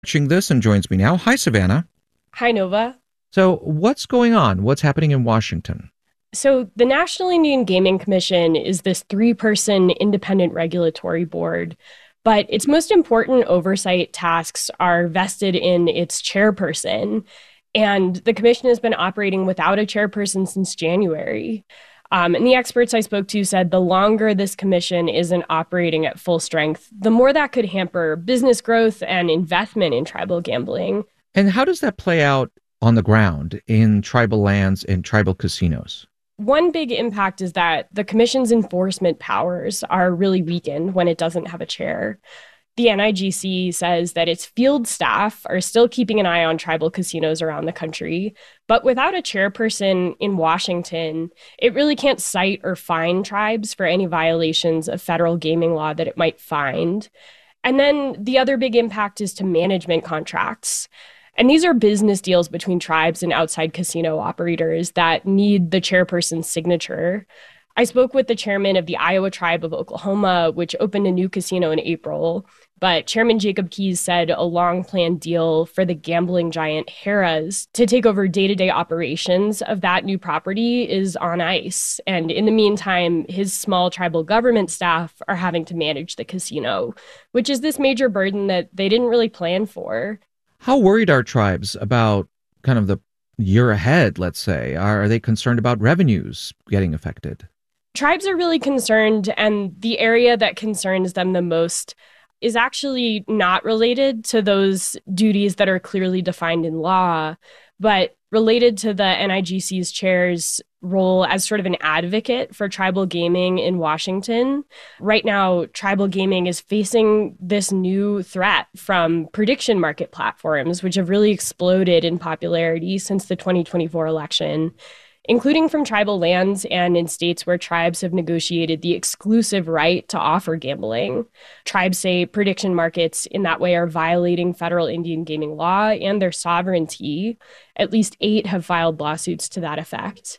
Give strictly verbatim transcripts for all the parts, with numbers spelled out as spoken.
Watching this and joins me now. Hi, Savannah. Hi, Nova. So what's going on? What's happening in Washington? So, the National Indian Gaming Commission is this three person independent regulatory board, but its most important oversight tasks are vested in its chairperson. And the commission has been operating without a chairperson since January. Um, and the experts I spoke to said the longer this commission isn't operating at full strength, the more that could hamper business growth and investment in tribal gambling. And how does that play out on the ground in tribal lands and tribal casinos? One big impact is that the commission's enforcement powers are really weakened when it doesn't have a chair. The N I G C says that its field staff are still keeping an eye on tribal casinos around the country, but without a chairperson in Washington, it really can't cite or fine tribes for any violations of federal gaming law that it might find. And then the other big impact is to management contracts. And these are business deals between tribes and outside casino operators that need the chairperson's signature. I spoke with the chairman of the Iowa Tribe of Oklahoma, which opened a new casino in April. But Chairman Jacob Keyes said a long-planned deal for the gambling giant Harrah's to take over day-to-day operations of that new property is on ice. And in the meantime, his small tribal government staff are having to manage the casino, which is this major burden that they didn't really plan for. How worried are tribes about kind of the year ahead, let's say? Are they concerned about revenues getting affected? Tribes are really concerned, and the area that concerns them the most is actually not related to those duties that are clearly defined in law, but related to the N I G C's chair's role as sort of an advocate for tribal gaming in Washington. Right now, tribal gaming is facing this new threat from prediction market platforms, which have really exploded in popularity since the twenty twenty-four election, including from tribal lands and in states where tribes have negotiated the exclusive right to offer gambling. Tribes say prediction markets in that way are violating federal Indian gaming law and their sovereignty. At least eight have filed lawsuits to that effect.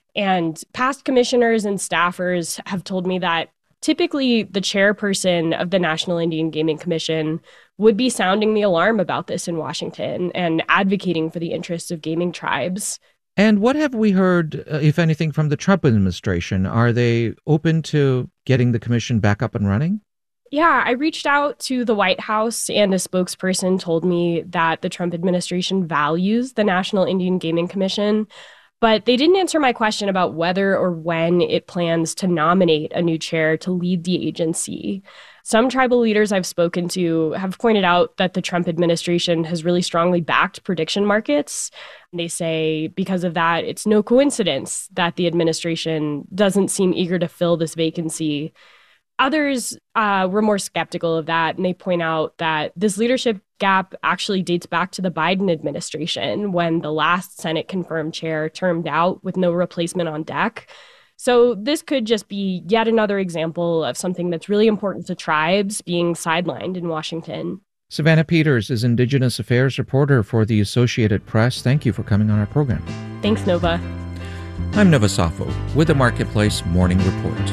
And past commissioners and staffers have told me that typically the chairperson of the National Indian Gaming Commission would be sounding the alarm about this in Washington and advocating for the interests of gaming tribes. And what have we heard, uh, if anything, from the Trump administration? Are they open to getting the commission back up and running? Yeah, I reached out to the White House, and a spokesperson told me that the Trump administration values the National Indian Gaming Commission, but they didn't answer my question about whether or when it plans to nominate a new chair to lead the agency. Some tribal leaders I've spoken to have pointed out that the Trump administration has really strongly backed prediction markets. They say because of that, it's no coincidence that the administration doesn't seem eager to fill this vacancy. Others uh, were more skeptical of that, and they point out that this leadership gap actually dates back to the Biden administration when the last Senate-confirmed chair termed out with no replacement on deck. So this could just be yet another example of something that's really important to tribes being sidelined in Washington. Savannah Peters is Indigenous Affairs reporter for the Associated Press. Thank you for coming on our program. Thanks, Nova. I'm Nova Safo with the Marketplace Morning Report.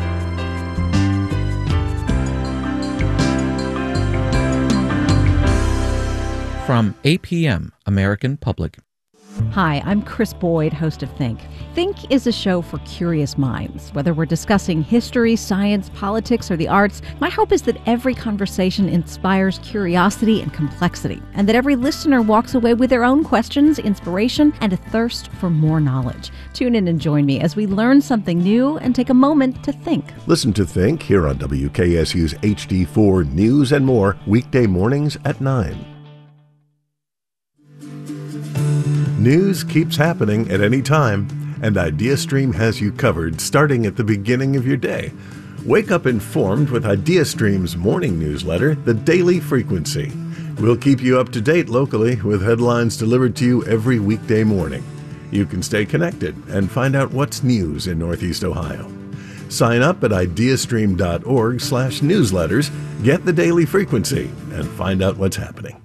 From A P M, American Public. Hi, I'm Chris Boyd, host of Think. Think is a show for curious minds. Whether we're discussing history, science, politics, or the arts, my hope is that every conversation inspires curiosity and complexity, and that every listener walks away with their own questions, inspiration, and a thirst for more knowledge. Tune in and join me as we learn something new and take a moment to think. Listen to Think here on W K S U's H D four News and More, weekday mornings at nine. News keeps happening at any time, and IdeaStream has you covered starting at the beginning of your day. Wake up informed with IdeaStream's morning newsletter, The Daily Frequency. We'll keep you up to date locally with headlines delivered to you every weekday morning. You can stay connected and find out what's news in Northeast Ohio. Sign up at ideastream.org slash newsletters, get The Daily Frequency, and find out what's happening.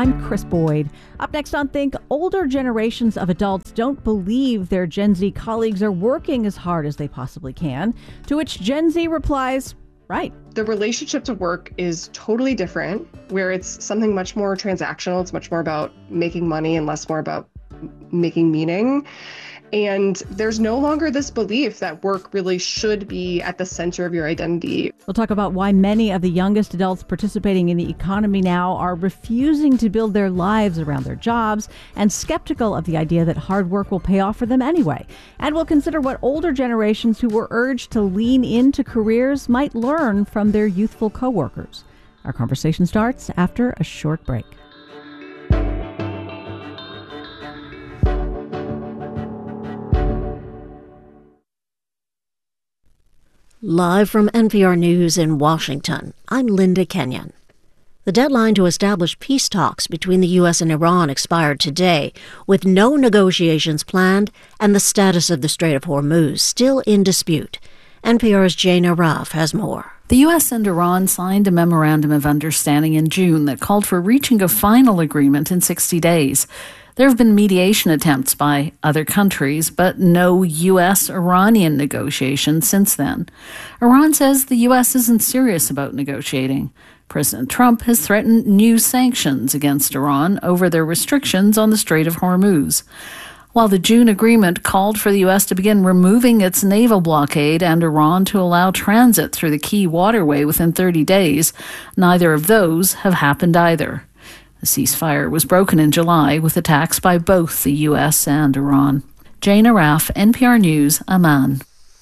I'm Chris Boyd. Up next on Think, older generations of adults don't believe their Gen Z colleagues are working as hard as they possibly can, to which Gen Z replies, right. The relationship to work is totally different, where it's something much more transactional. It's much more about making money and less more about making meaning. And there's no longer this belief that work really should be at the center of your identity. We'll talk about why many of the youngest adults participating in the economy now are refusing to build their lives around their jobs and skeptical of the idea that hard work will pay off for them anyway. And we'll consider what older generations who were urged to lean into careers might learn from their youthful coworkers. Our conversation starts after a short break. Live from N P R News in Washington, I'm Linda Kenyon. The deadline to establish peace talks between the U S and Iran expired today, with no negotiations planned and the status of the Strait of Hormuz still in dispute. N P R's Jane Arraf has more. The U S and Iran signed a memorandum of understanding in June that called for reaching a final agreement in sixty days. There have been mediation attempts by other countries, but no U S Iranian negotiations since then. Iran says the U S isn't serious about negotiating. President Trump has threatened new sanctions against Iran over their restrictions on the Strait of Hormuz. While the June agreement called for the U S to begin removing its naval blockade and Iran to allow transit through the key waterway within thirty days, neither of those have happened either. The ceasefire was broken in July with attacks by both the U S and Iran. Jane Arraf, N P R News, Amman.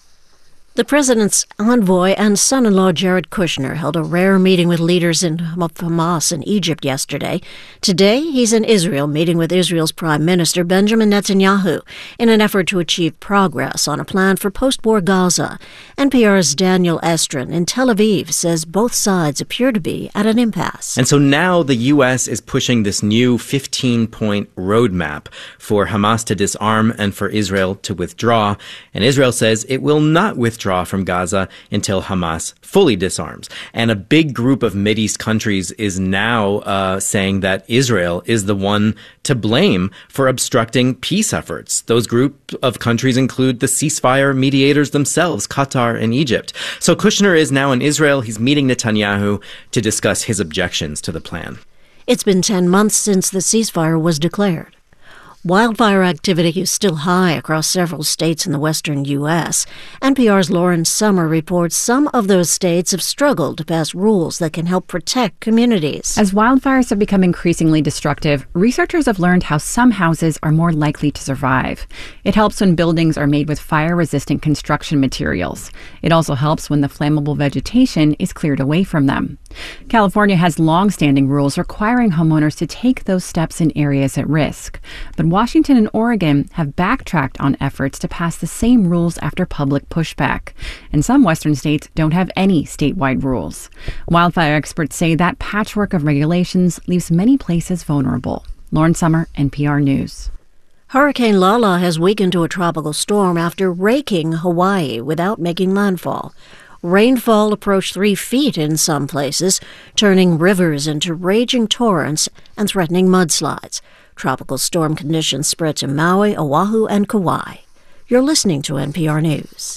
The president's envoy and son-in-law Jared Kushner held a rare meeting with leaders in Hamas in Egypt yesterday. Today, he's in Israel meeting with Israel's Prime Minister Benjamin Netanyahu in an effort to achieve progress on a plan for post-war Gaza. N P R's Daniel Estrin in Tel Aviv says both sides appear to be at an impasse. And so now the U S is pushing this new fifteen-point roadmap for Hamas to disarm and for Israel to withdraw. And Israel says it will not withdraw from Gaza until Hamas fully disarms. And a big group of Mideast countries is now uh, saying that Israel is the one to blame for obstructing peace efforts. Those group of countries include the ceasefire mediators themselves, Qatar and Egypt. So Kushner is now in Israel. He's meeting Netanyahu to discuss his objections to the plan. It's been ten months since the ceasefire was declared. Wildfire activity is still high across several states in the western U S. N P R's Lauren Sommer reports some of those states have struggled to pass rules that can help protect communities. As wildfires have become increasingly destructive, researchers have learned how some houses are more likely to survive. It helps when buildings are made with fire-resistant construction materials. It also helps when the flammable vegetation is cleared away from them. California has long-standing rules requiring homeowners to take those steps in areas at risk. But Washington and Oregon have backtracked on efforts to pass the same rules after public pushback. And some western states don't have any statewide rules. Wildfire experts say that patchwork of regulations leaves many places vulnerable. Lauren Sommer, N P R News. Hurricane Lala has weakened to a tropical storm after raking Hawaii without making landfall. Rainfall approached three feet in some places, turning rivers into raging torrents and threatening mudslides. Tropical storm conditions spread to Maui, Oahu, and Kauai. You're listening to N P R News.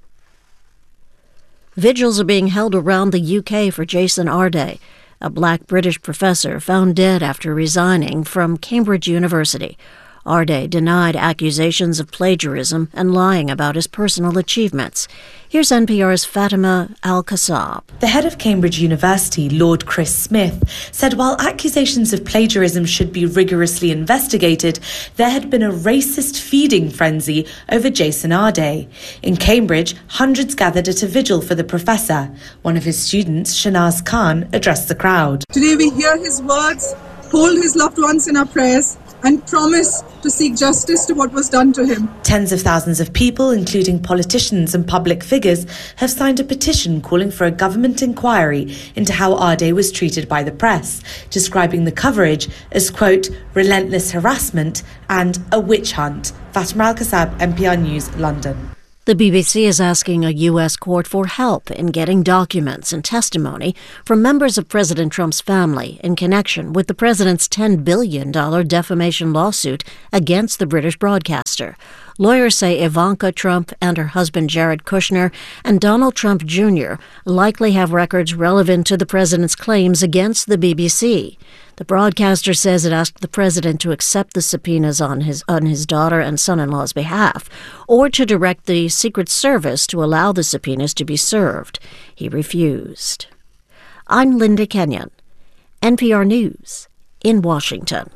Vigils are being held around the U K for Jason Arday, a black British professor found dead after resigning from Cambridge University. Arday denied accusations of plagiarism and lying about his personal achievements. Here's N P R's Fatima Al-Kassab. The head of Cambridge University, Lord Chris Smith, said while accusations of plagiarism should be rigorously investigated, there had been a racist feeding frenzy over Jason Arday. In Cambridge, hundreds gathered at a vigil for the professor. One of his students, Shanaz Khan, addressed the crowd. Today we hear his words, hold his loved ones in our prayers, and promise to seek justice to what was done to him. Tens of thousands of people, including politicians and public figures, have signed a petition calling for a government inquiry into how Arday was treated by the press, describing the coverage as, quote, relentless harassment and a witch hunt. Fatima Al-Kassab, N P R News, London. The B B C is asking a U S court for help in getting documents and testimony from members of President Trump's family in connection with the president's ten billion dollars defamation lawsuit against the British broadcaster. Lawyers say Ivanka Trump and her husband Jared Kushner and Donald Trump Junior likely have records relevant to the president's claims against the B B C. The broadcaster says it asked the president to accept the subpoenas on his on his daughter and son-in-law's behalf, or to direct the Secret Service to allow the subpoenas to be served. He refused. I'm Linda Kenyon, N P R News, in Washington.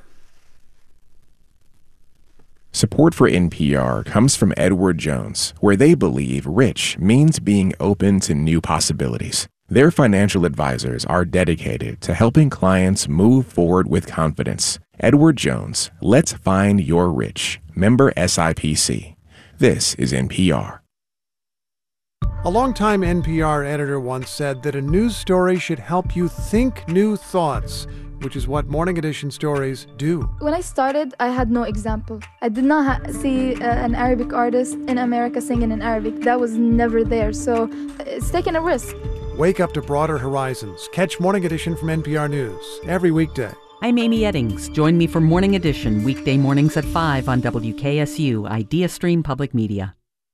Support for N P R comes from Edward Jones, where they believe rich means being open to new possibilities. Their financial advisors are dedicated to helping clients move forward with confidence. Edward Jones, let's find your rich. Member S I P C. This is N P R. A longtime N P R editor once said that a news story should help you think new thoughts, which is what Morning Edition stories do. When I started, I had no example. I did not ha- see uh, an Arabic artist in America singing in Arabic. That was never there, so it's taking a risk. Wake up to broader horizons. Catch Morning Edition from N P R News every weekday. I'm Amy Eddings. Join me for Morning Edition weekday mornings at five on W K S U, Idea Stream Public Media.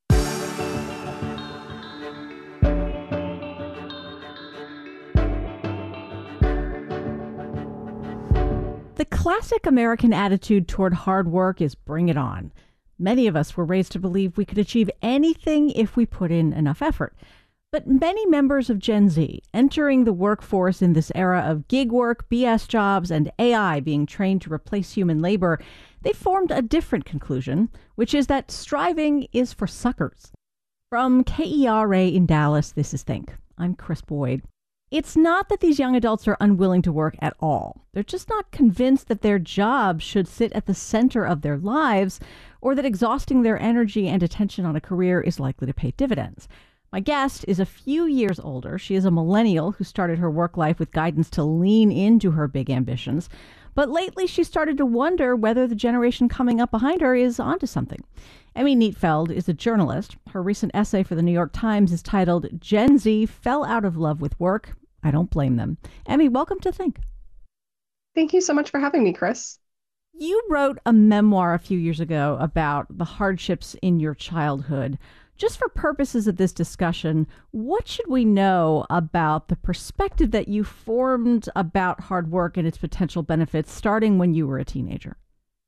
The classic American attitude toward hard work is bring it on. Many of us were raised to believe we could achieve anything if we put in enough effort. But many members of Gen Z entering the workforce in this era of gig work, B S jobs, and A I being trained to replace human labor, they formed a different conclusion, which is that striving is for suckers. From K E R A in Dallas, this is Think. I'm Chris Boyd. It's not that these young adults are unwilling to work at all. They're just not convinced that their jobs should sit at the center of their lives, or that exhausting their energy and attention on a career is likely to pay dividends. My guest is a few years older. She is a millennial who started her work life with guidance to lean into her big ambitions. But lately, she started to wonder whether the generation coming up behind her is onto something. Emmy Neatfeld is a journalist. Her recent essay for the New York Times is titled, Gen Z Fell Out of Love with Work. I don't blame them. Emmy, welcome to Think. Thank you so much for having me, Chris. You wrote a memoir a few years ago about the hardships in your childhood. Just for purposes of this discussion, what should we know about the perspective that you formed about hard work and its potential benefits starting when you were a teenager?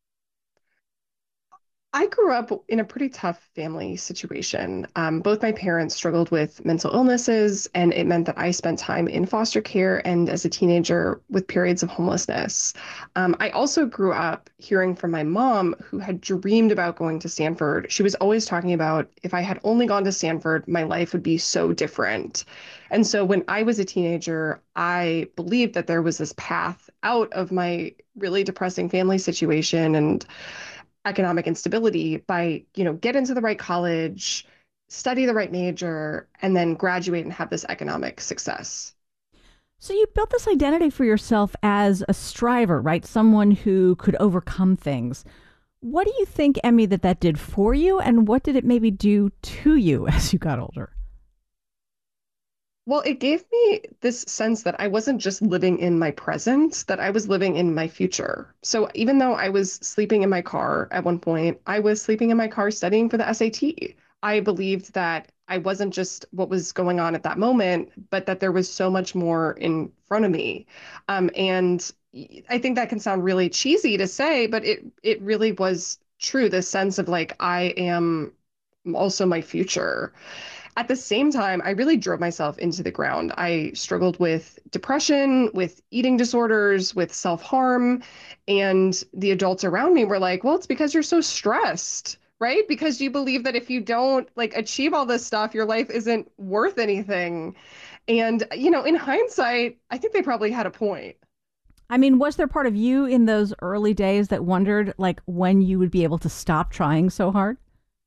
I grew up in a pretty tough family situation. Um, both my parents struggled with mental illnesses, and it meant that I spent time in foster care and as a teenager with periods of homelessness. Um, I also grew up hearing from my mom, who had dreamed about going to Stanford. She was always talking about, if I had only gone to Stanford, my life would be so different. And so when I was a teenager, I believed that there was this path out of my really depressing family situation and economic instability by, you know, get into the right college, study the right major, and then graduate and have this economic success. So you built this identity for yourself as a striver, right? Someone who could overcome things. What do you think, Emmy, that that did for you, and what did it maybe do to you as you got older? Well, it gave me this sense that I wasn't just living in my present, that I was living in my future. So even though I was sleeping in my car at one point, I was sleeping in my car studying for the S A T. I believed that I wasn't just what was going on at that moment, but that there was so much more in front of me. Um, and I think that can sound really cheesy to say, but it it really was true, this sense of like, I am also my future. At the same time, I really drove myself into the ground. I struggled with depression, with eating disorders, with self-harm. And the adults around me were like, well, it's because you're so stressed, right? Because you believe that if you don't like achieve all this stuff, your life isn't worth anything. And, you know, in hindsight, I think they probably had a point. I mean, was there part of you in those early days that wondered like when you would be able to stop trying so hard?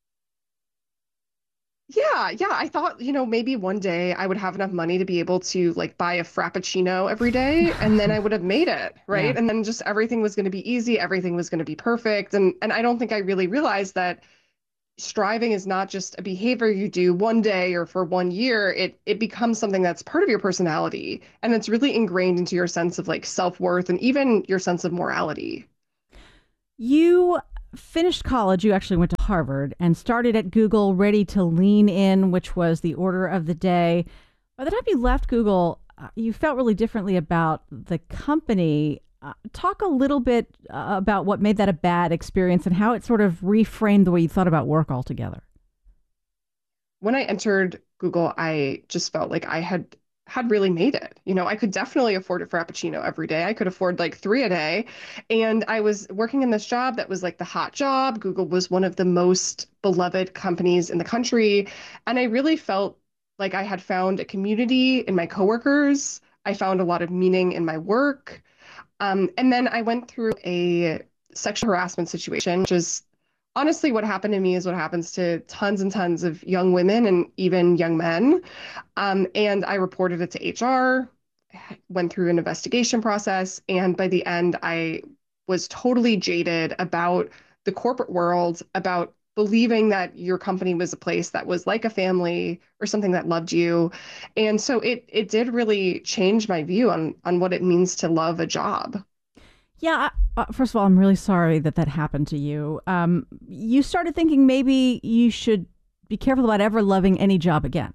Yeah, yeah. I thought, you know, maybe one day I would have enough money to be able to like buy a Frappuccino every day, and then I would have made it, right? Yeah. And then just everything was going to be easy, everything was going to be perfect. And and I don't think I really realized that striving is not just a behavior you do one day or for one year. It it becomes something that's part of your personality, and it's really ingrained into your sense of like self-worth and even your sense of morality. You finished college, you actually went to Harvard and started at Google, ready to lean in, which was the order of the day. By the time you left Google, uh, you felt really differently about the company. Uh, talk a little bit uh, about what made that a bad experience and how it sort of reframed the way you thought about work altogether. When I entered Google, I just felt like I had had really made it. You know, I could definitely afford a Frappuccino every day. I could afford like three a day. And I was working in this job that was like the hot job. Google was one of the most beloved companies in the country. And I really felt like I had found a community in my coworkers. I found a lot of meaning in my work. Um, and then I went through a sexual harassment situation, which is honestly what happened to me is what happens to tons and tons of young women and even young men. Um, and I reported it to H R, went through an investigation process. And by the end, I was totally jaded about the corporate world, about believing that your company was a place that was like a family or something that loved you. And so it it did really change my view on on what it means to love a job. Yeah, uh, first of all, I'm really sorry that that happened to you. Um, you started thinking maybe you should be careful about ever loving any job again.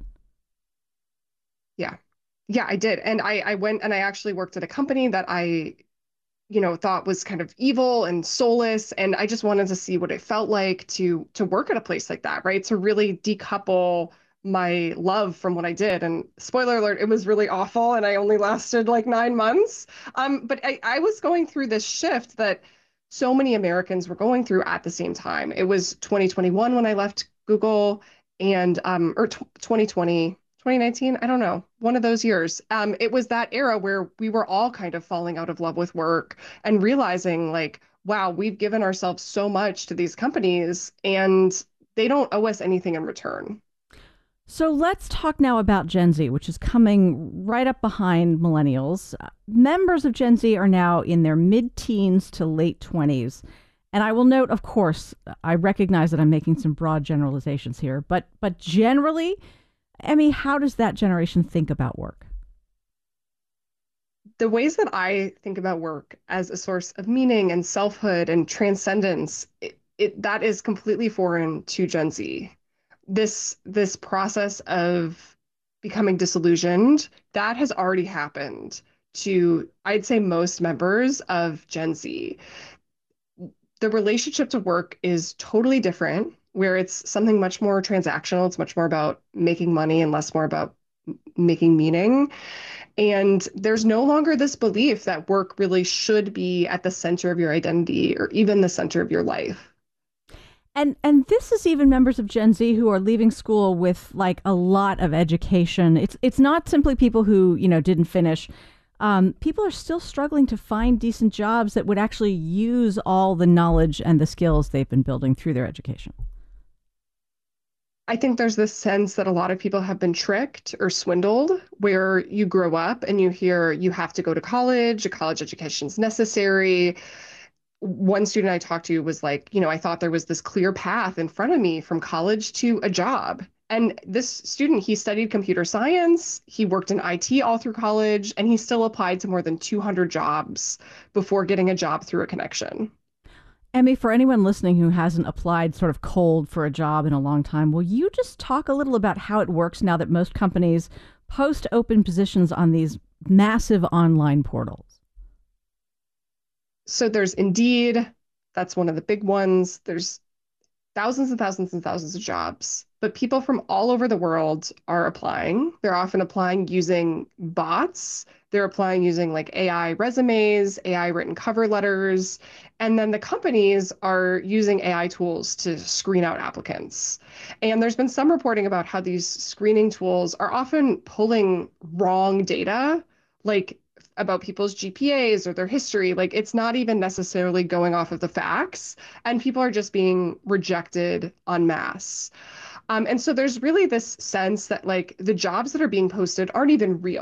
Yeah. Yeah, I did. And I, I went and I actually worked at a company that I, you know, thought was kind of evil and soulless. And I just wanted to see what it felt like to to work at a place like that, right? To really decouple my love from what I did. And spoiler alert, it was really awful. And I only lasted like nine months. Um, but I, I was going through this shift that so many Americans were going through at the same time. It was twenty twenty-one when I left Google and, um, or t- twenty twenty, twenty nineteen, I don't know, one of those years. Um, it was that era where we were all kind of falling out of love with work and realizing like, wow, we've given ourselves so much to these companies and they don't owe us anything in return. So let's talk now about Gen Z, which is coming right up behind millennials. Uh, members of Gen Z are now in their mid-teens to late twenties. And I will note, of course, I recognize that I'm making some broad generalizations here, but but generally, Emmy, how does that generation think about work? The ways that I think about work as a source of meaning and selfhood and transcendence, it, it, that is completely foreign to Gen Z. This this process of becoming disillusioned, that has already happened to, I'd say, most members of Gen Z. The relationship to work is totally different, where it's something much more transactional. It's much more about making money and less more about making meaning. And there's no longer this belief that work really should be at the center of your identity or even the center of your life. And and this is even members of Gen Z who are leaving school with like a lot of education. It's it's not simply people who, you know, didn't finish. Um, people are still struggling to find decent jobs that would actually use all the knowledge and the skills they've been building through their education. I think there's this sense that a lot of people have been tricked or swindled, where you grow up and you hear you have to go to college, a college education is necessary. One student I talked to was like, you know, I thought there was this clear path in front of me from college to a job. And this student, he studied computer science, he worked in I T all through college, and he still applied to more than two hundred jobs before getting a job through a connection. Emmy, for anyone listening who hasn't applied sort of cold for a job in a long time, will you just talk a little about how it works now that most companies post open positions on these massive online portals? So there's Indeed, that's one of the big ones. There's thousands and thousands and thousands of jobs, but people from all over the world are applying. They're often applying using bots. They're applying using like A I resumes, A I written cover letters, and then the companies are using A I tools to screen out applicants. And there's been some reporting about how these screening tools are often pulling wrong data, like about people's G P As or their history. Like it's not even necessarily going off of the facts, and people are just being rejected en masse. Um, and so there's really this sense that like the jobs that are being posted aren't even real.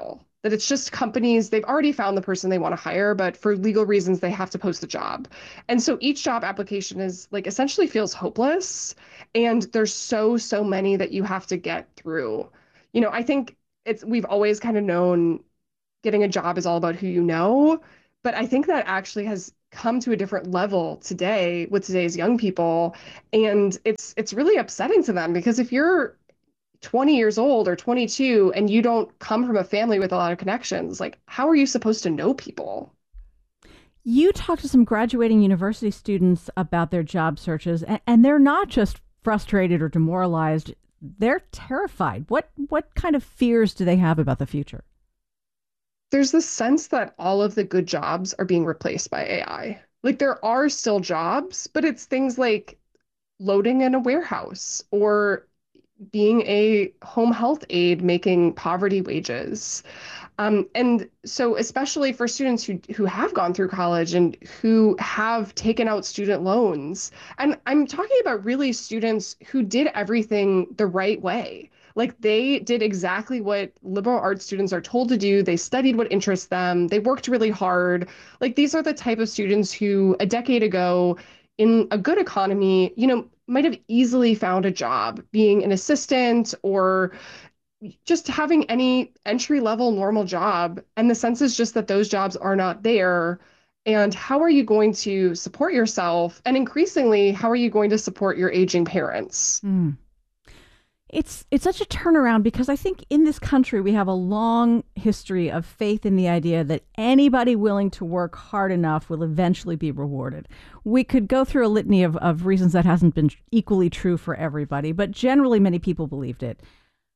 that it's just companies, they've already found the person they want to hire, but for legal reasons, they have to post the job. And so each job application is like essentially feels hopeless. And there's so, so many that you have to get through. You know, I think it's, we've always kind of known getting a job is all about who you know, but I think that actually has come to a different level today with today's young people. And it's, it's really upsetting to them because if you're twenty years old or twenty-two and you don't come from a family with a lot of connections, like how are you supposed to know people? You talked to some graduating university students about their job searches, and, and they're not just frustrated or demoralized, they're terrified. What what kind of fears do they have about the future? There's this sense that all of the good jobs are being replaced by A I. Like there are still jobs, but it's things like loading in a warehouse or being a home health aide making poverty wages. Um, and so especially for students who, who have gone through college and who have taken out student loans, and I'm talking about really students who did everything the right way. Like they did exactly what liberal arts students are told to do. They studied what interests them. They worked really hard. Like these are the type of students who a decade ago in a good economy, you know, might have easily found a job being an assistant or just having any entry level normal job. And the sense is just that those jobs are not there. And how are you going to support yourself? And increasingly, how are you going to support your aging parents? Mm. It's it's such a turnaround because I think in this country we have a long history of faith in the idea that anybody willing to work hard enough will eventually be rewarded. We could go through a litany of, of reasons that hasn't been equally true for everybody, but generally many people believed it.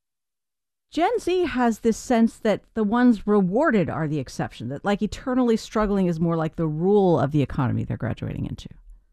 Gen Z has this sense that the ones rewarded are the exception, that like eternally struggling is more like the rule of the economy they're graduating into.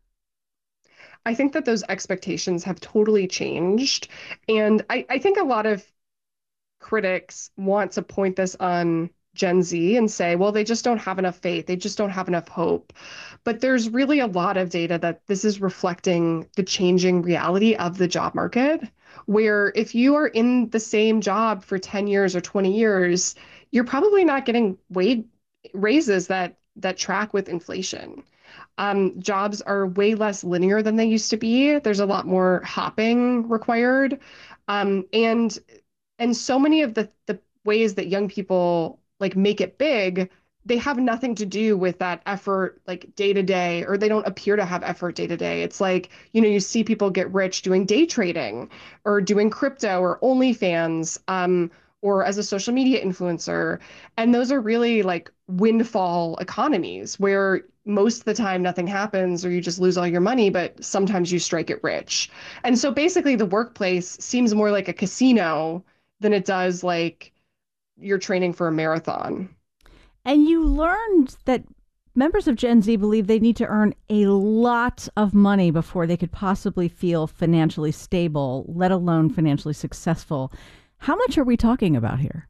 I think that those expectations have totally changed. And I, I think a lot of critics want to point this on Gen Z and say, well, they just don't have enough faith. They just don't have enough hope. But there's really a lot of data that this is reflecting the changing reality of the job market, where if you are in the same job for ten years or twenty years, you're probably not getting wage raises that that track with inflation. Um, jobs are way less linear than they used to be. There's a lot more hopping required. Um, and and so many of the, the ways that young people like make it big, they have nothing to do with that effort like day to day, or they don't appear to have effort day to day. It's like, you know, you see people get rich doing day trading or doing crypto or OnlyFans, um, or as a social media influencer. And those are really like windfall economies where most of the time nothing happens or you just lose all your money, but sometimes you strike it rich. And so basically the workplace seems more like a casino than it does like you're training for a marathon. And you learned that members of Gen Z believe they need to earn a lot of money before they could possibly feel financially stable, let alone financially successful. How much are we talking about here?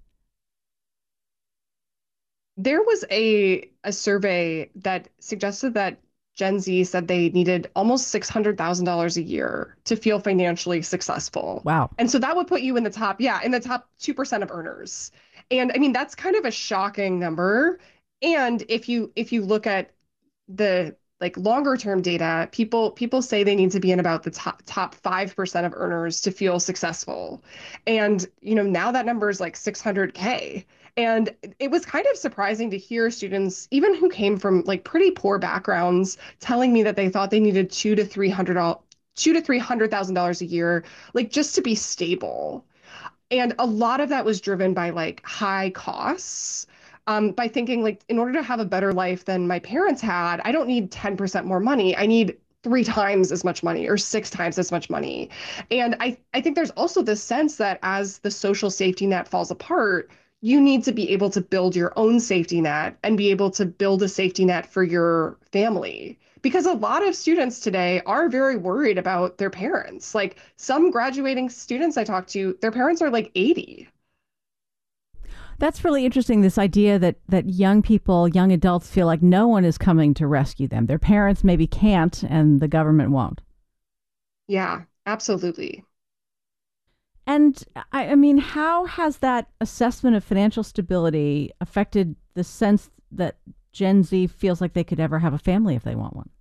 There was a a survey that suggested that Gen Z said they needed almost six hundred thousand dollars a year to feel financially successful. Wow. And so that would put you in the top, yeah, in the top two percent of earners. And I mean, that's kind of a shocking number. And if you if you look at the like longer term data, people people say they need to be in about the top top five percent of earners to feel successful. And, you know, now that number is like six hundred K. And it was kind of surprising to hear students, even who came from like pretty poor backgrounds, telling me that they thought they needed two to three hundred two to three hundred thousand dollars a year, like just to be stable. And a lot of that was driven by like high costs. Um, by thinking like, in order to have a better life than my parents had, I don't need ten percent more money. I need three times as much money or six times as much money. And I, I think there's also this sense that as the social safety net falls apart, you need to be able to build your own safety net and be able to build a safety net for your family. Because a lot of students today are very worried about their parents. Like some graduating students I talk to, their parents are like eighty. That's really interesting, this idea that that young people, young adults feel like no one is coming to rescue them. Their parents maybe can't and the government won't. Yeah, absolutely. And I, I mean, how has that assessment of financial stability affected the sense that Gen Z feels like they could ever have a family if they want one?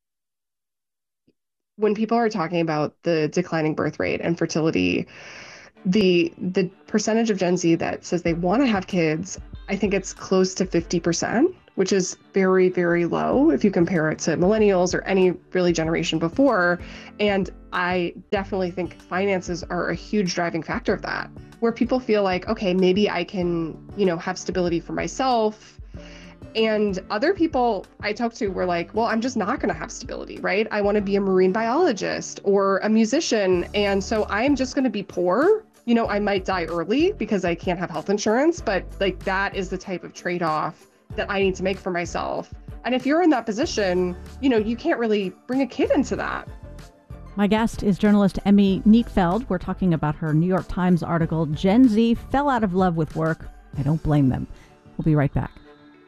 When people are talking about the declining birth rate and fertility, the the percentage of Gen Z that says they want to have kids, I think it's close to fifty percent, which is very, very low if you compare it to millennials or any really generation before. And I definitely think finances are a huge driving factor of that, where people feel like, okay, maybe I can, you know, have stability for myself. And other people I talked to were like, well, I'm just not going to have stability, right? I want to be a marine biologist or a musician. And so I'm just going to be poor. You know, I might die early because I can't have health insurance, but like that is the type of trade-off that I need to make for myself. And if you're in that position, you know, you can't really bring a kid into that. My guest is journalist Emmy Neatfeld. We're talking about her New York Times article, Gen Z Fell Out of Love with Work. I don't blame them. We'll be right back.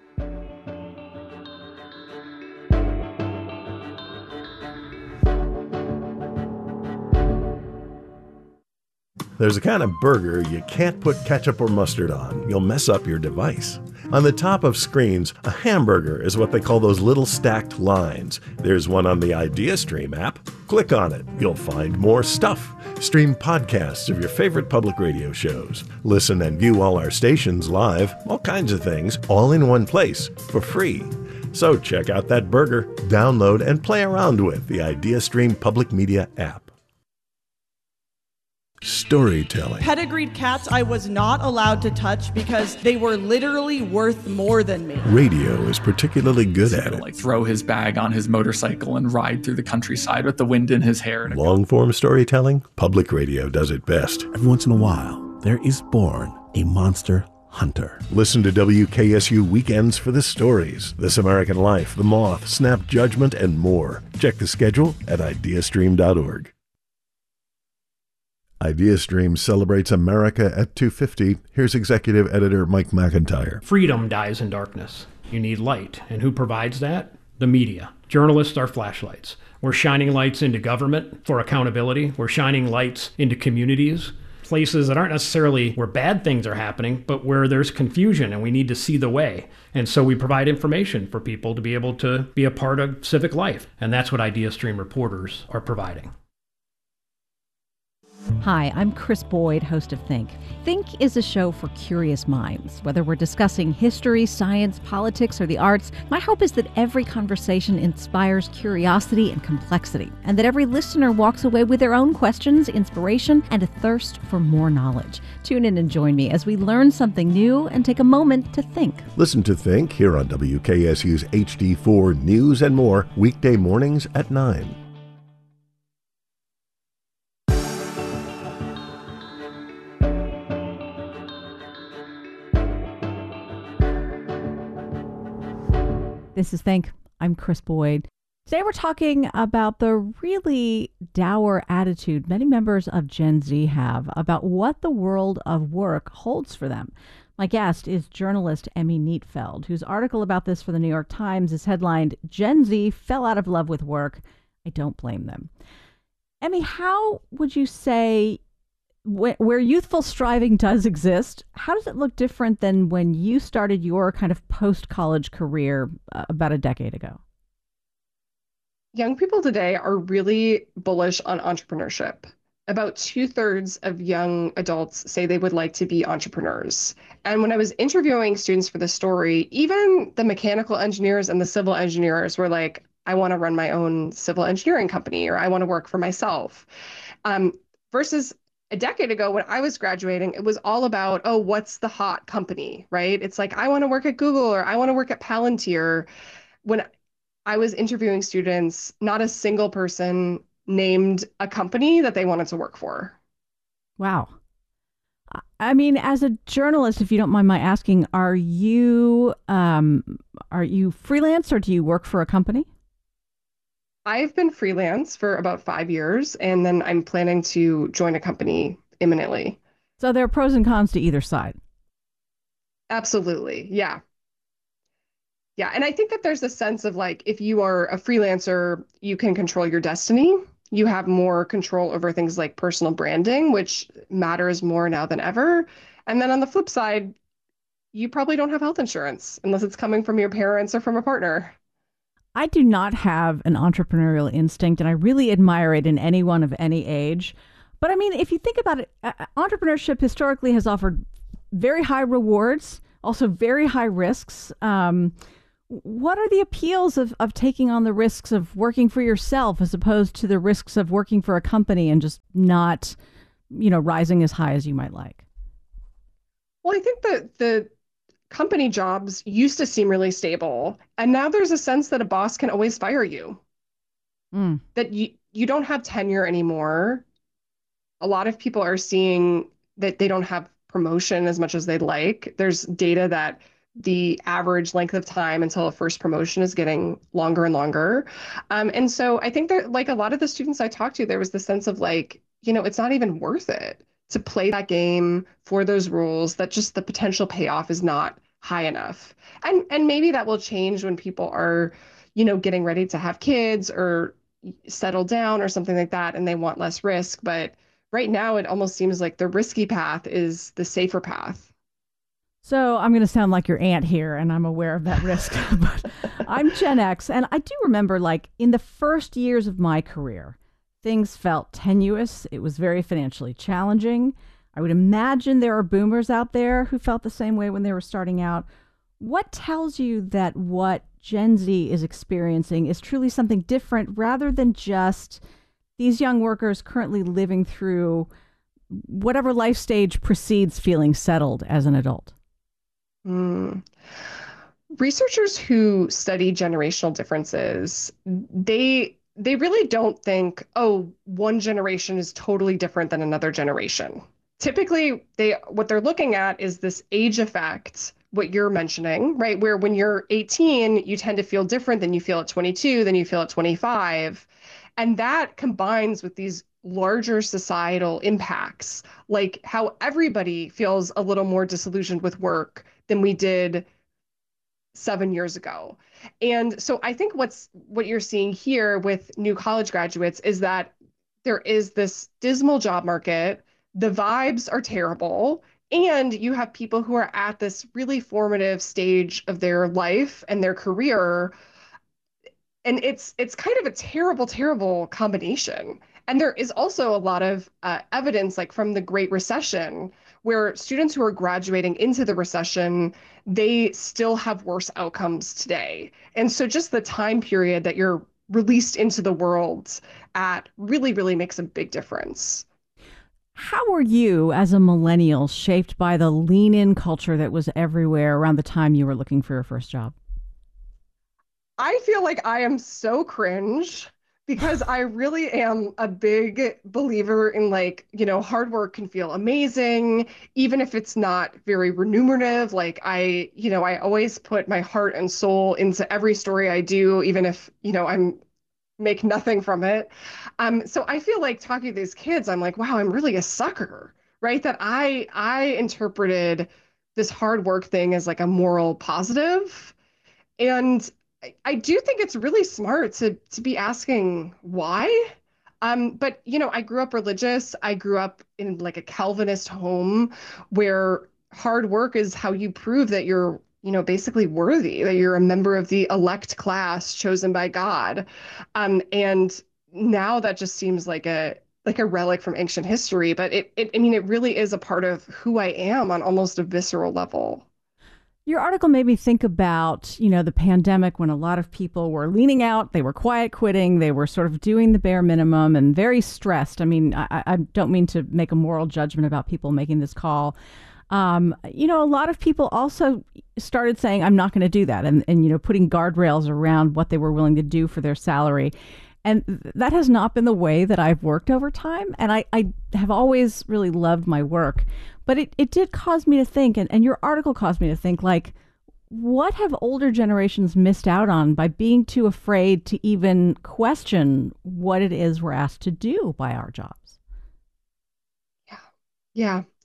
There's a kind of burger you can't put ketchup or mustard on. You'll mess up your device. On the top of screens, a hamburger is what they call those little stacked lines. There's one on the IdeaStream app. Click on it. You'll find more stuff. Stream podcasts of your favorite public radio shows. Listen and view all our stations live. All kinds of things, all in one place, for free. So check out that burger, download, and play around with the IdeaStream Public Media app. Storytelling. Pedigreed cats I was not allowed to touch because they were literally worth more than me. Radio is particularly good at it. Like throw his bag on his motorcycle and ride through the countryside with the wind in his hair. Long-form storytelling, public radio does it best. Every once in a while, there is born a monster hunter. Listen to W K S U Weekends for the stories, This American Life, The Moth, Snap Judgment, and more. Check the schedule at ideastream dot org. IdeaStream celebrates America at two fifty. Here's executive editor Mike McIntyre. Freedom dies in darkness. You need light. And who provides that? The media. Journalists are flashlights. We're shining lights into government for accountability. We're shining lights into communities, places that aren't necessarily where bad things are happening, but where there's confusion and we need to see the way. And so we provide information for people to be able to be a part of civic life. And that's what IdeaStream reporters are providing. Hi, I'm Chris Boyd, host of Think. Think is a show for curious minds. Whether we're discussing history, science, politics, or the arts, my hope is that every conversation inspires curiosity and complexity, and that every listener walks away with their own questions, inspiration, and a thirst for more knowledge. Tune in and join me as we learn something new and take a moment to think. Listen to Think here on W K S U's H D four News and More, weekday mornings at nine. This is Think. I'm Chris Boyd. Today we're talking about the really dour attitude many members of Gen Z have about what the world of work holds for them. My guest is journalist Emmy Neatfeld, whose article about this for the New York Times is headlined, Gen Z Fell Out of Love with Work. I don't blame them. Emmy, how would you say, where youthful striving does exist, how does it look different than when you started your kind of post-college career uh, about a decade ago? Young people today are really bullish on entrepreneurship. About two-thirds of young adults say they would like to be entrepreneurs. And when I was interviewing students for this story, even the mechanical engineers and the civil engineers were like, I want to run my own civil engineering company, or I want to work for myself. Um, versus a decade ago, when I was graduating, it was all about, oh, what's the hot company, right? It's like, I want to work at Google or I want to work at Palantir. When I was interviewing students, not a single person named a company that they wanted to work for. Wow. I mean, as a journalist, if you don't mind my asking, are you um, are you freelance or do you work for a company? I've been freelance for about five years, and then I'm planning to join a company imminently. So there are pros and cons to either side. Absolutely. Yeah. Yeah. And I think that there's a sense of like, if you are a freelancer, you can control your destiny. You have more control over things like personal branding, which matters more now than ever. And then on the flip side, you probably don't have health insurance unless it's coming from your parents or from a partner. I do not have an entrepreneurial instinct, and I really admire it in anyone of any age. But I mean, if you think about it, uh, entrepreneurship historically has offered very high rewards, also very high risks. Um, what are the appeals of, of taking on the risks of working for yourself as opposed to the risks of working for a company and just not, you know, rising as high as you might like? Well, I think that the company jobs used to seem really stable, and now there's a sense that a boss can always fire you. Mm. That you, you don't have tenure anymore. A lot of people are seeing that they don't have promotion as much as they'd like. There's data that the average length of time until a first promotion is getting longer and longer. Um, and so I think that, like, a lot of the students I talked to, there was the sense of like, you know, it's not even worth it to play that game for those rules, that just the potential payoff is not high enough. And and maybe that will change when people are, you know, getting ready to have kids or settle down or something like that, and they want less risk. But right now, it almost seems like the risky path is the safer path. So I'm going to sound like your aunt here, and I'm aware of that risk. But I'm Gen X, and I do remember, like, in the first years of my career, things felt tenuous. It was very financially challenging. I would imagine there are boomers out there who felt the same way when they were starting out. What tells you that what Gen Z is experiencing is truly something different rather than just these young workers currently living through whatever life stage precedes feeling settled as an adult? Mm. Researchers who study generational differences, they they really don't think, oh, one generation is totally different than another generation. Typically, they what they're looking at is this age effect, what you're mentioning, right? Where when you're eighteen, you tend to feel different than you feel at twenty-two, than you feel at twenty-five. And that combines with these larger societal impacts, like how everybody feels a little more disillusioned with work than we did seven years ago. And so I think what's what you're seeing here with new college graduates is that there is this dismal job market, the vibes are terrible, and you have people who are at this really formative stage of their life and their career. And it's it's kind of a terrible, terrible combination. And there is also a lot of uh, evidence, like from the Great Recession, where students who are graduating into the recession, they still have worse outcomes today. And so just the time period that you're released into the world at really, really makes a big difference. How were you, as a millennial, shaped by the lean-in culture that was everywhere around the time you were looking for your first job? I feel like I am so cringe because I really am a big believer in, like, you know, hard work can feel amazing, even if it's not very remunerative. Like I, you know, I always put my heart and soul into every story I do, even if, you know, I'm make nothing from it. Um, so I feel like talking to these kids, I'm like, wow, I'm really a sucker, right? That I I interpreted this hard work thing as like a moral positive. And I, I do think it's really smart to to be asking why. Um, but, you know, I grew up religious. I grew up in like a Calvinist home where hard work is how you prove that you're, you know, basically worthy, that you're a member of the elect class chosen by God. Um, and now that just seems like a like a relic from ancient history. But it, it, I mean, it really is a part of who I am on almost a visceral level. Your article made me think about, you know, the pandemic when a lot of people were leaning out, they were quiet quitting, they were sort of doing the bare minimum and very stressed. I mean, I, I don't mean to make a moral judgment about people making this call. Um, you know, a lot of people also started saying, I'm not going to do that. And, and, you know, putting guardrails around what they were willing to do for their salary. And th- that has not been the way that I've worked over time. And I, I have always really loved my work. But it, it did cause me to think, and, and your article caused me to think, like, what have older generations missed out on by being too afraid to even question what it is we're asked to do by our jobs? Yeah. Yeah.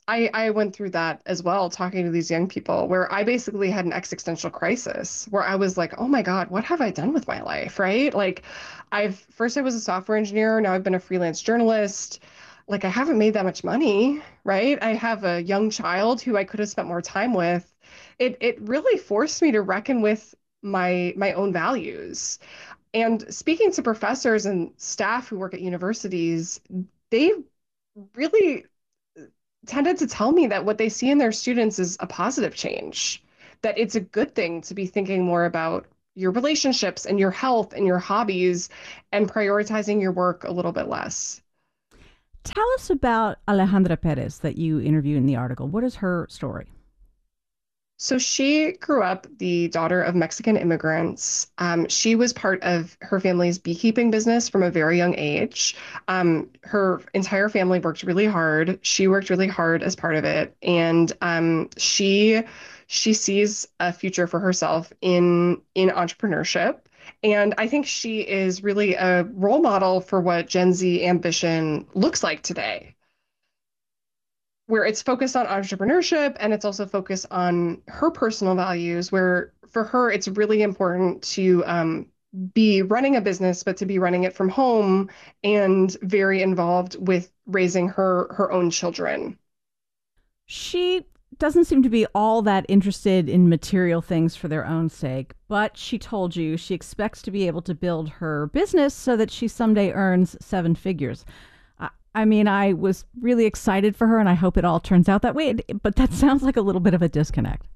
I, I went through that as well, talking to these young people, where I basically had an existential crisis where I was like, oh my God, what have I done with my life? Right? Like, I've first I was a software engineer, now I've been a freelance journalist. Like, I haven't made that much money, right? I have a young child who I could have spent more time with. It it really forced me to reckon with my my own values. And speaking to professors and staff who work at universities, they really tended to tell me that what they see in their students is a positive change, that it's a good thing to be thinking more about your relationships and your health and your hobbies and prioritizing your work a little bit less. Tell us about Alejandra Perez that you interviewed in the article. What is her story? So she grew up the daughter of Mexican immigrants. Um, she was part of her family's beekeeping business from a very young age. Um, her entire family worked really hard. She worked really hard as part of it. And um, she she sees a future for herself in in entrepreneurship. And I think she is really a role model for what Gen Z ambition looks like today, where it's focused on entrepreneurship and it's also focused on her personal values, where for her, it's really important to um, be running a business, but to be running it from home and very involved with raising her, her own children. She doesn't seem to be all that interested in material things for their own sake, but she told you she expects to be able to build her business so that she someday earns seven figures. I mean, I was really excited for her, and I hope it all turns out that way. But that sounds like a little bit of a disconnect.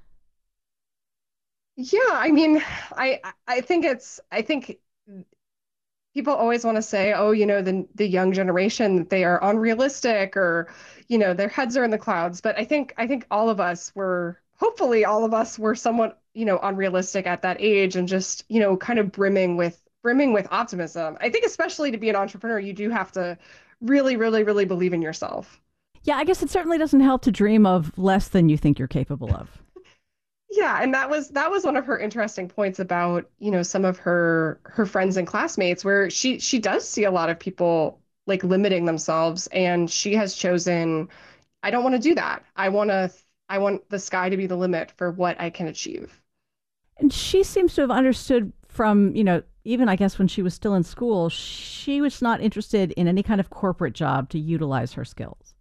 Yeah, I mean, I I think it's I think people always want to say, oh, you know, the the young generation, they are unrealistic, or you know, their heads are in the clouds. But I think I think all of us were, hopefully, all of us were somewhat, you know, unrealistic at that age, and just, you know, kind of brimming with brimming with optimism. I think especially to be an entrepreneur, you do have to really, really, really believe in yourself. Yeah, I guess it certainly doesn't help to dream of less than you think you're capable of. Yeah, and that was that was one of her interesting points about, you know, some of her her friends and classmates, where she she does see a lot of people like limiting themselves, and she has chosen, I don't want to do that. I want to I want the sky to be the limit for what I can achieve. And she seems to have understood from, you know, even I guess when she was still in school, she was not interested in any kind of corporate job to utilize her skills.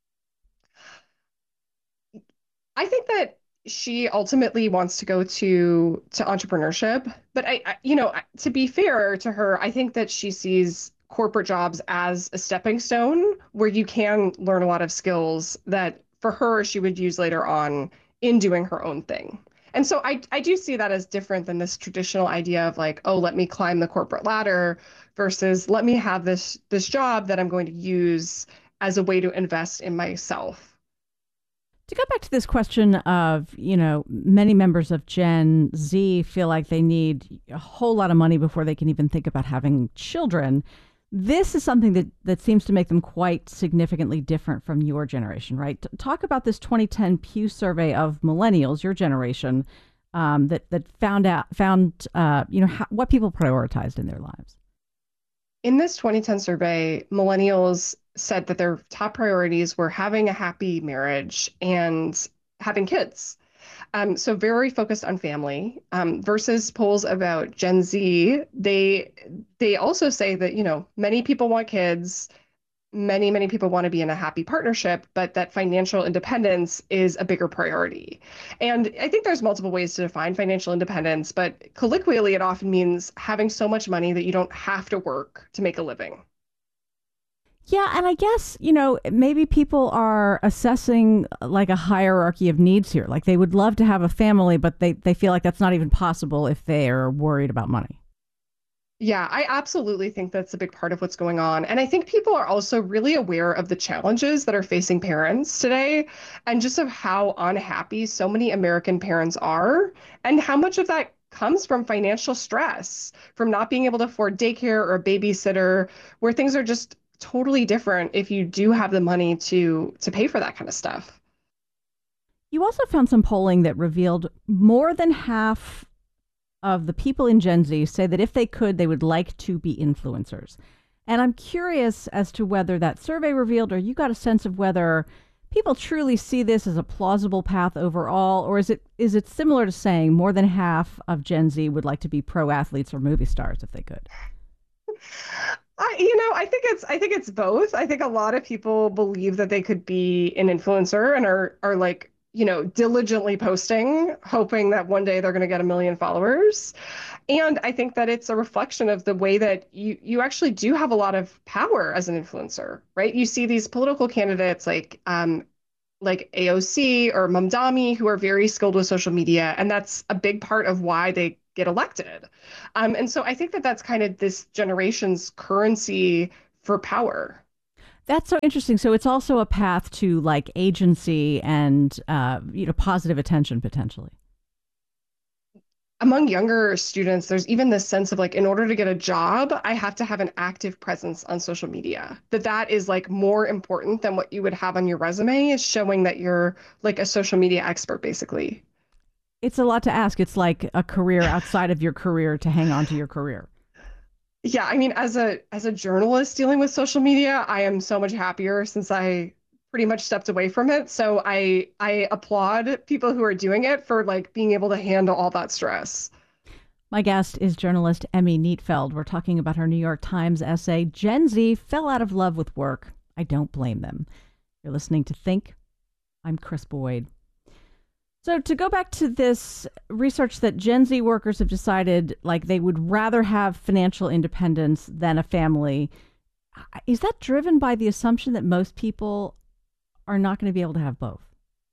I think that she ultimately wants to go to to entrepreneurship, but I, I you know, to be fair to her, I think that she sees corporate jobs as a stepping stone where you can learn a lot of skills that for her she would use later on in doing her own thing. And so I, I do see that as different than this traditional idea of like, oh, let me climb the corporate ladder versus let me have this this job that I'm going to use as a way to invest in myself. To go back to this question of, you know, many members of Gen Z feel like they need a whole lot of money before they can even think about having children. This is something that, that seems to make them quite significantly different from your generation, right? Talk about this twenty ten Pew survey of millennials, your generation, um, that that found out found uh, you know how, what people prioritized in their lives. In this twenty ten survey, millennials said that their top priorities were having a happy marriage and having kids. Um, so very focused on family, um, versus polls about Gen Z. They they also say that, you know, many people want kids, many, many people want to be in a happy partnership, but that financial independence is a bigger priority. And I think there's multiple ways to define financial independence, but colloquially, it often means having so much money that you don't have to work to make a living. Yeah, and I guess, you know, maybe people are assessing like a hierarchy of needs here. Like they would love to have a family, but they, they feel like that's not even possible if they are worried about money. Yeah, I absolutely think that's a big part of what's going on. And I think people are also really aware of the challenges that are facing parents today and just of how unhappy so many American parents are and how much of that comes from financial stress, from not being able to afford daycare or a babysitter, where things are just totally different if you do have the money to to pay for that kind of stuff. You also found some polling that revealed more than half of the people in Gen Z say that if they could, they would like to be influencers. And I'm curious as to whether that survey revealed, or you got a sense of whether people truly see this as a plausible path overall, or is it is it similar to saying more than half of Gen Z would like to be pro athletes or movie stars if they could? I, you know, I think it's I think it's both. I think a lot of people believe that they could be an influencer and are are like, you know, diligently posting, hoping that one day they're going to get a million followers. And I think that it's a reflection of the way that you you actually do have a lot of power as an influencer, right? You see these political candidates like um like A O C or Mamdani who are very skilled with social media, and that's a big part of why they get elected. Um, and so I think that that's kind of this generation's currency for power. That's so interesting. So it's also a path to like agency and, uh, you know, positive attention potentially. Among younger students, there's even this sense of like, in order to get a job, I have to have an active presence on social media. That that is like more important than what you would have on your resume, is showing that you're like a social media expert, basically. It's a lot to ask. It's like a career outside of your career to hang on to your career. Yeah, I mean, as a as a journalist dealing with social media, I am so much happier since I pretty much stepped away from it. So I I applaud people who are doing it for like being able to handle all that stress. My guest is journalist Emmy Neatfeld. We're talking about her New York Times essay, Gen Z Fell Out of Love with Work. I don't blame them. You're listening to Think. I'm Chris Boyd. So to go back to this research that Gen Z workers have decided like they would rather have financial independence than a family, is that driven by the assumption that most people are not going to be able to have both?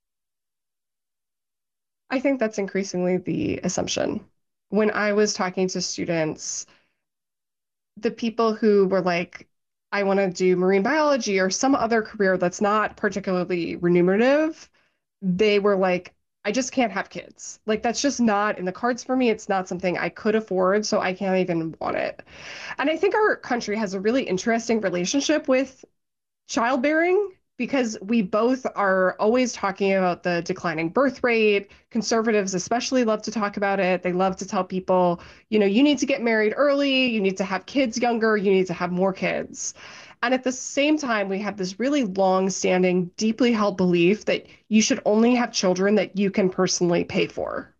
I think that's increasingly the assumption. When I was talking to students, the people who were like, I want to do marine biology or some other career that's not particularly remunerative, they were like, I just can't have kids. Like, that's just not in the cards for me. It's not something I could afford, so I can't even want it. And I think our country has a really interesting relationship with childbearing, because we both are always talking about the declining birth rate. Conservatives especially love to talk about it. They love to tell people, you know, you need to get married early, you need to have kids younger, you need to have more kids. And at the same time, we have this really long-standing, deeply held belief that you should only have children that you can personally pay for.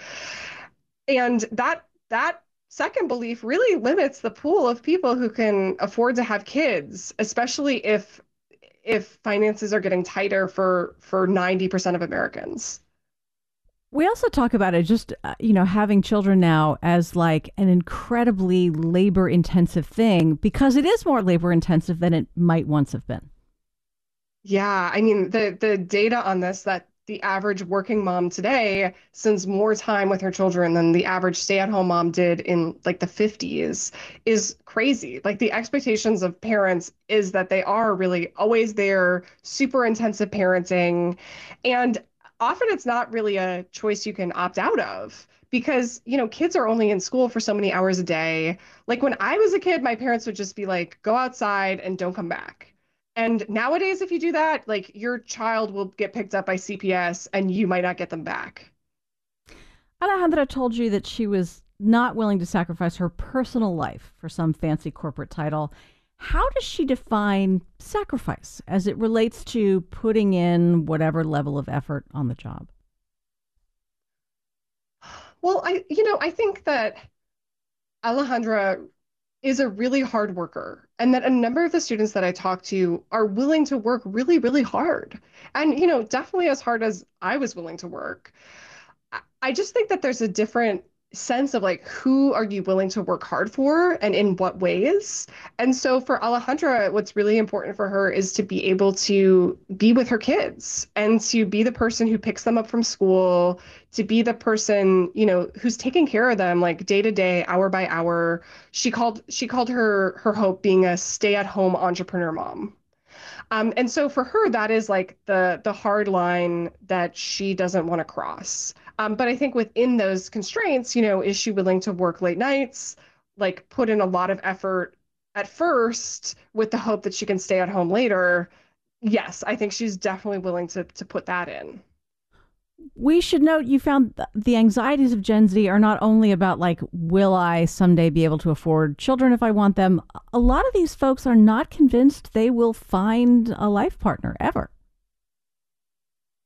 And that that second belief really limits the pool of people who can afford to have kids, especially if if finances are getting tighter for for ninety percent of Americans. We also talk about it just, uh, you know, having children now as like an incredibly labor intensive thing, because it is more labor intensive than it might once have been. Yeah, I mean, the the data on this, that the average working mom today spends more time with her children than the average stay-at-home mom did in like the fifties, is crazy. Like, the expectations of parents is that they are really always there, super intensive parenting. And often it's not really a choice you can opt out of, because, you know, kids are only in school for so many hours a day. Like, when I was a kid, my parents would just be like, go outside and don't come back. And nowadays, if you do that, like, your child will get picked up by C P S and you might not get them back. Alejandra told you that she was not willing to sacrifice her personal life for some fancy corporate title. How does she define sacrifice as it relates to putting in whatever level of effort on the job? Well, I, you know, I think that Alejandra is a really hard worker, and that a number of the students that I talk to are willing to work really, really hard. And, you know, definitely as hard as I was willing to work. I just think that there's a different sense of like, who are you willing to work hard for and in what ways? And so for Alejandra, what's really important for her is to be able to be with her kids and to be the person who picks them up from school, to be the person, you know, who's taking care of them like day to day, hour by hour. She called she called her her hope being a stay-at-home entrepreneur mom. Um, and so for her, that is like the the hard line that she doesn't want to cross. Um, but I think within those constraints, you know, is she willing to work late nights, like put in a lot of effort at first with the hope that she can stay at home later? Yes, I think she's definitely willing to to put that in. We should note you found th- the anxieties of Gen Z are not only about like, will I someday be able to afford children if I want them? A lot of these folks are not convinced they will find a life partner ever.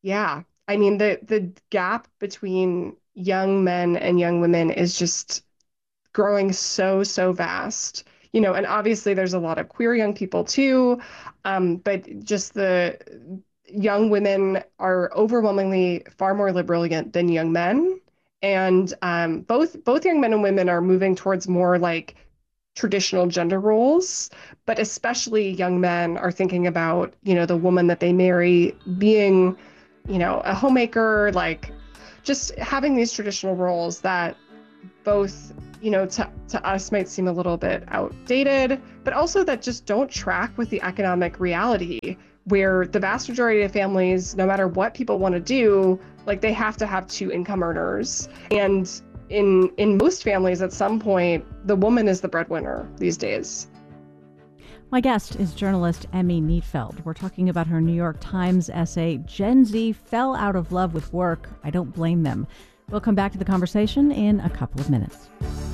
Yeah. I mean, the the gap between young men and young women is just growing so, so vast. You know, and obviously there's a lot of queer young people too, um, but just the young women are overwhelmingly far more liberal than young men. And um, both both young men and women are moving towards more like traditional gender roles, but especially young men are thinking about, you know, the woman that they marry being, you know, a homemaker, like just having these traditional roles that both, you know, to, to us might seem a little bit outdated, but also that just don't track with the economic reality where the vast majority of families, no matter what people want to do, like they have to have two income earners. And in in most families, at some point, the woman is the breadwinner these days. My guest is journalist Emmy Neatfeld. We're talking about her New York Times essay, Gen Z Fell Out of Love with Work. I Don't Blame Them. We'll come back to the conversation in a couple of minutes.